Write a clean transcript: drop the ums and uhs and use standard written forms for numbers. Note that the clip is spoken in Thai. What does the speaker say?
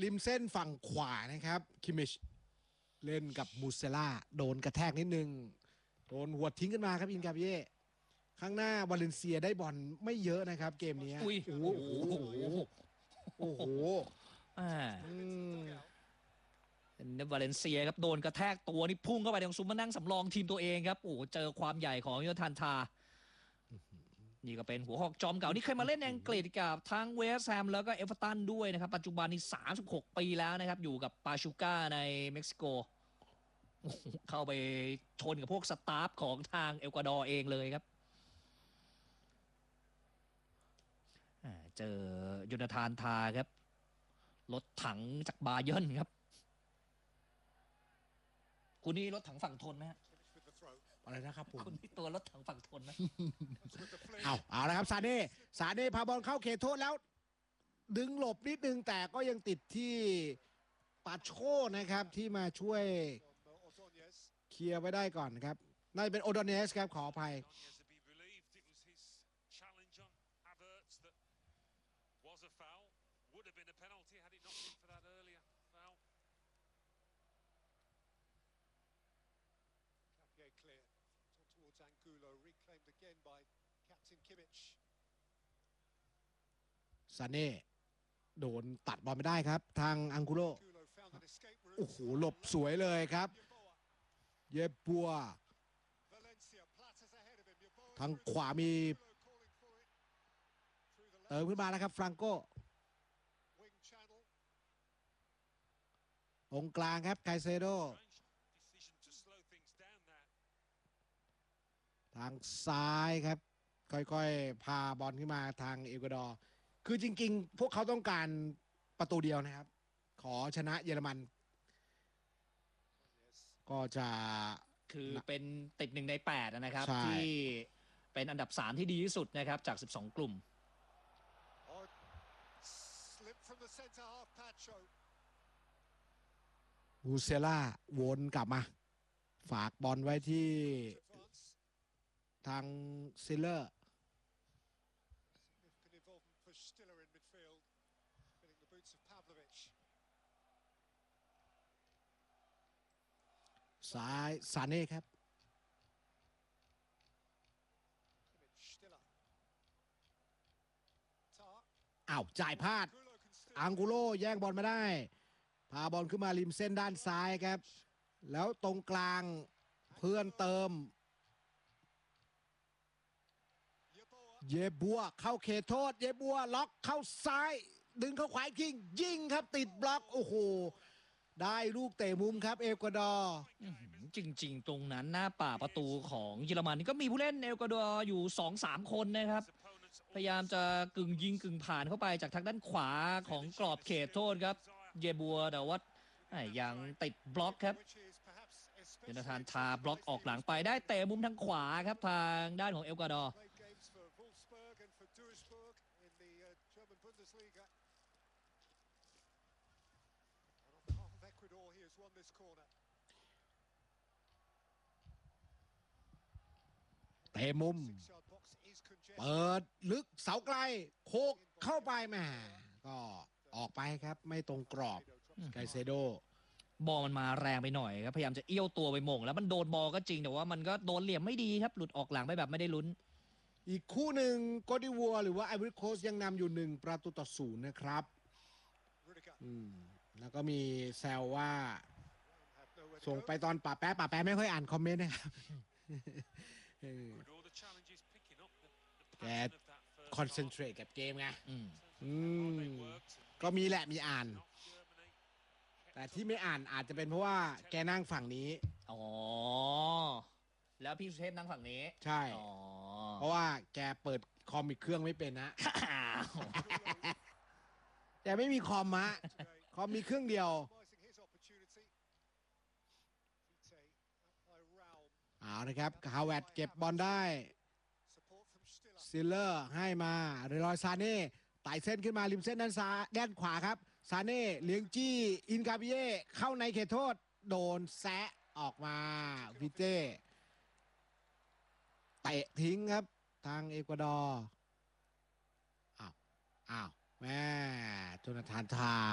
ริมเส้นฝั่งขวานะครับคิมมิชเล่นกับมูเซล่าโดนกระแทกนิดนึงโดนหัวทิ้งขึ้นมาครับอินกาเบียข้างหน้าวาเลนเซียได้บอลไม่เยอะนะครับเกมนี้โอ้โหโอ้โหวาเลนเซียครับโดนกระแทกตัวนี่พุ่งเข้าไปตรงซุมมานั่งสำรองทีมตัวเองครับโอ้เจอความใหญ่ของโยธันทานี่ก็เป็นหัวหอกจอมเก่านี่เคยมาเล่นอังกฤษกับทั้งเวสต์แฮมแล้วก็เอเวอร์ตันด้วยนะครับปัจจุบันนี้36 ปีแล้วนะครับอยู่กับปาชูก้าในเม็กซิโกเข้าไปชนกับพวกสตาฟของทางเอกวาดอร์เองเลยครับเจอโยนาธานทาครับรถถังจากบาเยิร์นครับคุณนี่รถถังฝั่งทนไหมฮะอะไรนะครับผมคุณนี่ตัวรถถังฝั่งทนไหมเอาละครับซาเน่พาบอลเข้าเขตโทษแล้วดึงหลบนิดนึงแต่ก็ยังติดที่ปาโชนะครับที่มาช่วยเคลียร์ไว้ได้ก่อนครับน่าจะเป็นโอโดเนสครับขออภัย clear towards Angulo reclaimed again by Captain Kimmich ซาเน่โดนตัดบอลไม่ได้ครับทางอังกุโลโอ้โหหลบสวยเลยครับเยบัวทางขวามีเติมขึ้นมาแล้วครับฟรังโกตรงกลางครับไคเซโดทางซ้ายครับค่อยๆพาบอลขึ้นมาทางเอกวาดอร์คือจริงๆพวกเขาต้องการประตูเดียวนะครับขอชนะเยอรมันก็จะคือเป็นติด1 ใน 8นะครับที่เป็นอันดับ3ที่ดีที่สุดนะครับจาก12 กลุ่มมูเซล่าวนกลับมาฝากบอลไว้ที่ทางซิลเลอร์ซ้ายซาเน่ครับจ่ายพลาดอังกุโลแย่งบอลมาได้พาบอลขึ้นมาริมเส้นด้านซ้ายครับแล้วตรงกลางเพื่อนเติมเยบัวเข้าเขตโทษเยบัวล็อกเข้าซ้ายดึงเข้าขวายิงครับติดบล็อกโอ้โหได้ลูกเตะมุมครับเอกวาดอร์จริงๆตรงนั้นหน้าป่าประตูของเยอรมันก็มีผู้เล่นเอกวาดอร์อยู่ 2-3 คนนะครับพยายามจะกึ่งยิงกึ่งผ่านเข้าไปจากทางด้านขวาของกรอบเขตโทษครับเยบัวแต่ว่ายังติดบล็อกครับโยนาธานทาบล็อกออกหลังไปได้เตะมุมทางขวาครับทางด้านของเอกวาดอร์เตะมุมเปิดลึกเสาไกลโคกเข้าไปแม่ก็ออกไปครับไม่ตรงกรอบไคเซโดบอลมันมาแรงไปหน่อยครับพยายามจะเอี้ยวตัวไปหม่งแล้วมันโดนบอลก็จริงแต่ว่ามันก็โดนเหลี่ยมไม่ดีครับหลุดออกหลังไปแบบไม่ได้ลุ้นอีกคู่หนึ่งโกดิวัวหรือว่าไอวอรี่โคสต์ยังนำอยู่1-0นะครับแล้วก็มีแซวว่าส่งไปตอนป่าแป๊ะไม่ค่อยอ่านคอมเมนต์นะครับแกคอนเซนเทรตกับเกมไงก็มีแหละมีอ่านแต่ที่ไม่อ่านอาจจะเป็นเพราะว่าแกนั่งฝั่งนี้แล้วพี่สุเทพนั่งฝั่งนี้ใช่เพราะว่าแกเปิดคอมอีกเครื่องไม่เป็นนะแต่ไม่มีคอมฮะคอมมีเครื่องเดียวนะครับฮาวเวิร์ดเก็บบอลได้ซิลเลอร์ให้มาเรลอยซาเน่ไต่เส้นขึ้นมาริมเส้นด้านซ้ายด้านขวาครับซาเน่เลี้ยงจี้อินกาเบียเข้าในเขตโทษโดนแซะออกมาวิเต้เตะทิ้งครับทางเอกวาดอร์อ้าวแม่โจนาธานทา